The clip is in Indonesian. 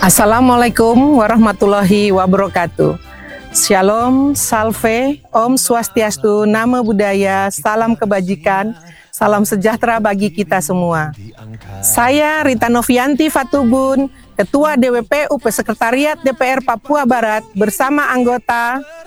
Assalamualaikum warahmatullahi wabarakatuh. Shalom, salve, Om Swastiastu, Namo Buddhaya, salam kebajikan, salam sejahtera bagi kita semua. Saya Rita Novianti Fatubun, Ketua DWP UP Sekretariat DPR Papua Barat bersama anggota